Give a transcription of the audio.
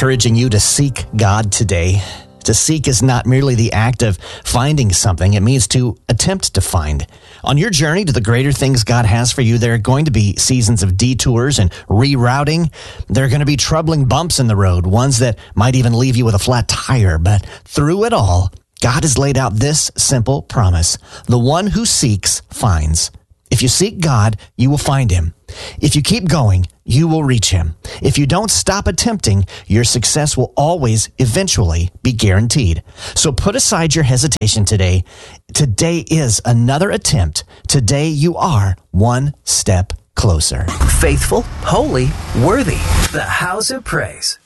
encouraging you to seek God today. To seek is not merely the act of finding something. It means to attempt to find. On your journey to the greater things God has for you, there are going to be seasons of detours and rerouting. There are going to be troubling bumps in the road, ones that might even leave you with a flat tire. But through it all, God has laid out this simple promise. The one who seeks finds. If you seek God, you will find him. If you keep going, you will reach him. If you don't stop attempting, your success will always eventually be guaranteed. So put aside your hesitation today. Today is another attempt. Today you are one step closer. Faithful, holy, worthy. The House of Praise.